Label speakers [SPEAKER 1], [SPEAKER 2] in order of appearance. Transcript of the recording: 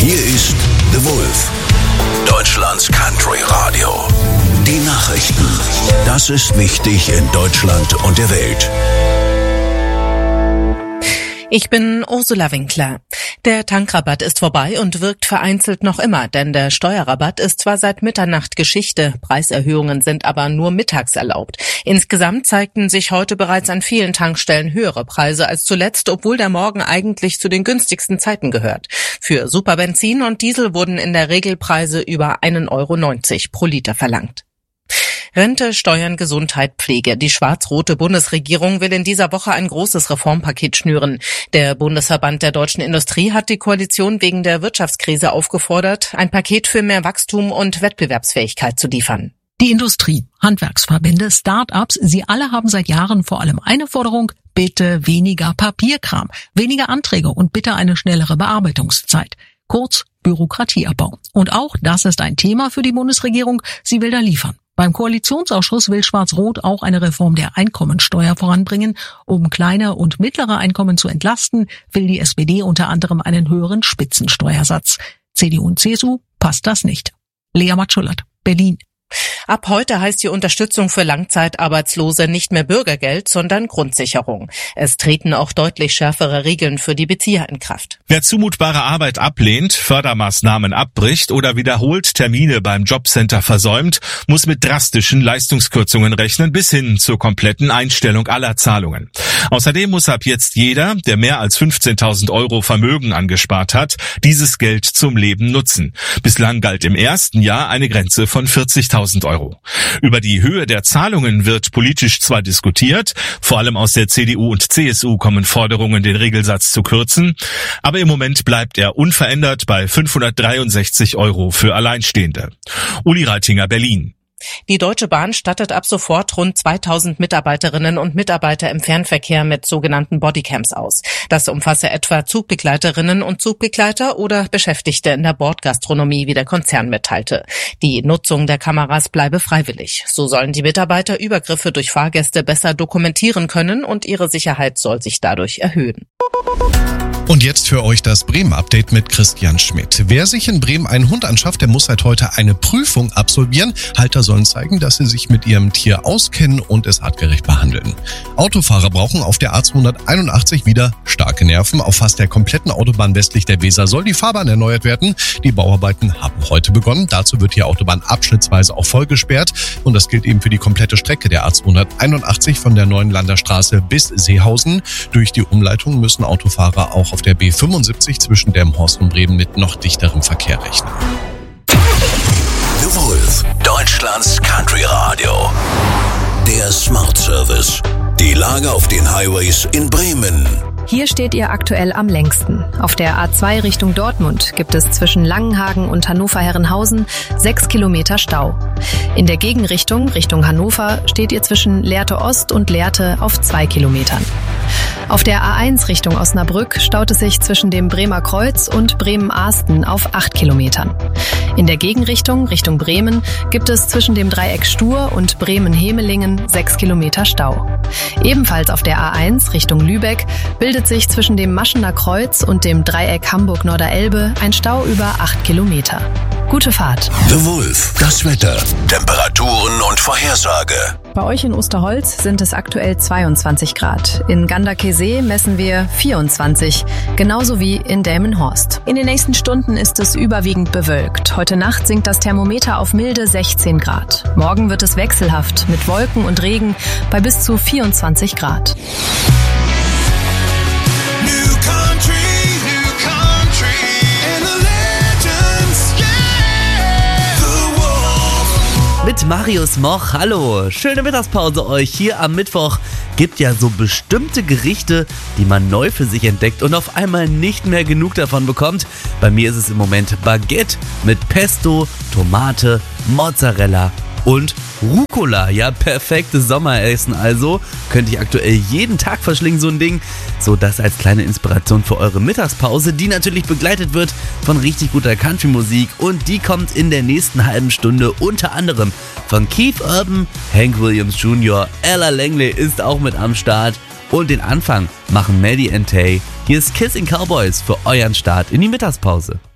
[SPEAKER 1] Hier ist The Wolf, Deutschlands Country Radio. Die Nachrichten. Das ist wichtig in Deutschland und der Welt.
[SPEAKER 2] Ich bin Ursula Winkler. Der Tankrabatt ist vorbei und wirkt vereinzelt noch immer, denn der Steuerrabatt ist zwar seit Mitternacht Geschichte, Preiserhöhungen sind aber nur mittags erlaubt. Insgesamt zeigten sich heute bereits an vielen Tankstellen höhere Preise als zuletzt, obwohl der Morgen eigentlich zu den günstigsten Zeiten gehört. Für Superbenzin und Diesel wurden in der Regel Preise über 1,90 € pro Liter verlangt. Rente, Steuern, Gesundheit, Pflege. Die schwarz-rote Bundesregierung will in dieser Woche ein großes Reformpaket schnüren. Der Bundesverband der deutschen Industrie hat die Koalition wegen der Wirtschaftskrise aufgefordert, ein Paket für mehr Wachstum und Wettbewerbsfähigkeit zu liefern.
[SPEAKER 3] Die Industrie, Handwerksverbände, Start-ups, sie alle haben seit Jahren vor allem eine Forderung: bitte weniger Papierkram, weniger Anträge und bitte eine schnellere Bearbeitungszeit. Kurz Bürokratieabbau. Und auch das ist ein Thema für die Bundesregierung. Sie will da liefern. Beim Koalitionsausschuss will Schwarz-Rot auch eine Reform der Einkommensteuer voranbringen. Um kleine und mittlere Einkommen zu entlasten, will die SPD unter anderem einen höheren Spitzensteuersatz. CDU und CSU passt das nicht. Lea Matschullert, Berlin.
[SPEAKER 2] Ab heute heißt die Unterstützung für Langzeitarbeitslose nicht mehr Bürgergeld, sondern Grundsicherung. Es treten auch deutlich schärfere Regeln für die Bezieher in Kraft.
[SPEAKER 4] Wer zumutbare Arbeit ablehnt, Fördermaßnahmen abbricht oder wiederholt Termine beim Jobcenter versäumt, muss mit drastischen Leistungskürzungen rechnen bis hin zur kompletten Einstellung aller Zahlungen. Außerdem muss ab jetzt jeder, der mehr als 15.000 € Vermögen angespart hat, dieses Geld zum Leben nutzen. Bislang galt im ersten Jahr eine Grenze von 40.000 €. Über die Höhe der Zahlungen wird politisch zwar diskutiert, vor allem aus der CDU und CSU kommen Forderungen, den Regelsatz zu kürzen, aber im Moment bleibt er unverändert bei 563 € für Alleinstehende. Uli Reitinger, Berlin.
[SPEAKER 2] Die Deutsche Bahn stattet ab sofort rund 2000 Mitarbeiterinnen und Mitarbeiter im Fernverkehr mit sogenannten Bodycams aus. Das umfasse etwa Zugbegleiterinnen und Zugbegleiter oder Beschäftigte in der Bordgastronomie, wie der Konzern mitteilte. Die Nutzung der Kameras bleibe freiwillig. So sollen die Mitarbeiter Übergriffe durch Fahrgäste besser dokumentieren können und ihre Sicherheit soll sich dadurch erhöhen.
[SPEAKER 5] Und jetzt für euch das Bremen-Update mit Christian Schmidt. Wer sich in Bremen einen Hund anschafft, der muss seit heute eine Prüfung absolvieren. Halter sollen zeigen, dass sie sich mit ihrem Tier auskennen und es artgerecht behandeln. Autofahrer brauchen auf der A281 wieder starke Nerven. Auf fast der kompletten Autobahn westlich der Weser soll die Fahrbahn erneuert werden. Die Bauarbeiten haben heute begonnen. Dazu wird die Autobahn abschnittsweise auch voll gesperrt. Und das gilt eben für die komplette Strecke der A281 von der Neuen Landerstraße bis Seehausen. Durch die Umleitung müssen Autofahrer auch auf der B75 zwischen Delmenhorst und Bremen mit noch dichterem Verkehr rechnen.
[SPEAKER 1] The Wolf, Deutschlands Country Radio. Der Smart Service. Die Lage auf den Highways in Bremen.
[SPEAKER 6] Hier steht ihr aktuell am längsten. Auf der A2 Richtung Dortmund gibt es zwischen Langenhagen und Hannover-Herrenhausen 6 Kilometer Stau. In der Gegenrichtung, Richtung Hannover, steht ihr zwischen Lehrte Ost und Lehrte auf 2 Kilometern. Auf der A1 Richtung Osnabrück staut es sich zwischen dem Bremer Kreuz und Bremen-Ahsten auf 8 Kilometern. In der Gegenrichtung, Richtung Bremen, gibt es zwischen dem Dreieck Stur und Bremen-Hemelingen 6 Kilometer Stau. Ebenfalls auf der A1 Richtung Lübeck bildet sich zwischen dem Maschener Kreuz und dem Dreieck Hamburg-Norderelbe ein Stau über 8 Kilometer. Gute Fahrt.
[SPEAKER 1] The Wolf, das Wetter, Temperaturen und Vorhersage.
[SPEAKER 6] Bei euch in Osterholz sind es aktuell 22 Grad. In Ganderkesee messen wir 24, genauso wie in Delmenhorst. In den nächsten Stunden ist es überwiegend bewölkt. Heute Nacht sinkt das Thermometer auf milde 16 Grad. Morgen wird es wechselhaft mit Wolken und Regen bei bis zu 24 Grad.
[SPEAKER 7] Mit Marius Moch, hallo, schöne Mittagspause euch hier am Mittwoch. Gibt ja so bestimmte Gerichte, die man neu für sich entdeckt und auf einmal nicht mehr genug davon bekommt. Bei mir ist es im Moment Baguette mit Pesto, Tomate, Mozzarella und Rucola. Ja, perfektes Sommeressen also. Könnte ich aktuell jeden Tag verschlingen, so ein Ding. So, das als kleine Inspiration für eure Mittagspause, die natürlich begleitet wird von richtig guter Country-Musik. Und die kommt in der nächsten halben Stunde unter anderem von Keith Urban, Hank Williams Jr., Ella Langley ist auch mit am Start. Und den Anfang machen Maddie and Tay. Hier ist Kissing Cowboys für euren Start in die Mittagspause.